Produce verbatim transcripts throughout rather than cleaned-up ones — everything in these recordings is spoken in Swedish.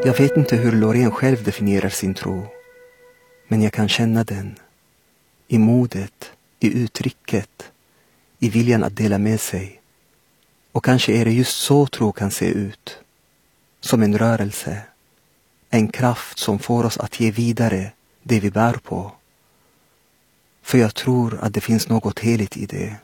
Jag vet inte hur Loreen själv definierar sin tro, men jag kan känna den. I modet, i uttrycket, i viljan att dela med sig. Och kanske är det just så tro kan se ut. Som en rörelse. En kraft som får oss att ge vidare det vi bär på. För jag tror att det finns något heligt i det.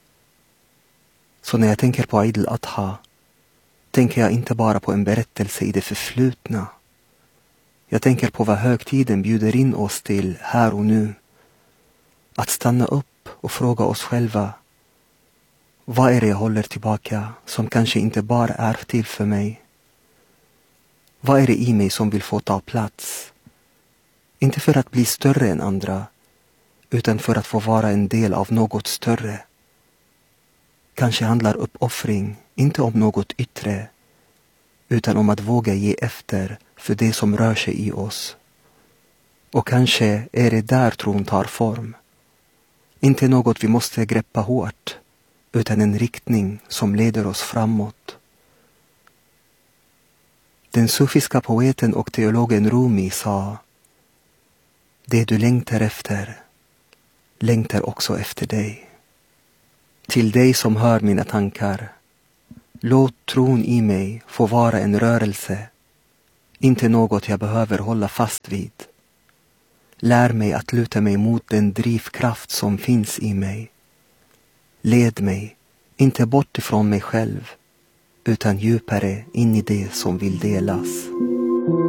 Så när jag tänker på Eid al-Adha tänker jag inte bara på en berättelse i det förflutna. Jag tänker på vad högtiden bjuder in oss till här och nu. Att stanna upp och fråga oss själva. Vad är det jag håller tillbaka som kanske inte bara är till för mig? Vad är det i mig som vill få ta plats? Inte för att bli större än andra, utan för att få vara en del av något större. Kanske handlar uppoffring inte om något yttre, utan om att våga ge efter för det som rör sig i oss. Och kanske är det där tron tar form. Inte något vi måste greppa hårt, utan en riktning som leder oss framåt. Den sufiska poeten och teologen Rumi sa: det du längtar efter, längtar också efter dig. Till dig som hör mina tankar, låt tron i mig få vara en rörelse, inte något jag behöver hålla fast vid. Lär mig att luta mig mot den drivkraft som finns i mig. Led mig, inte bort ifrån mig själv, utan djupare in i det som vill delas.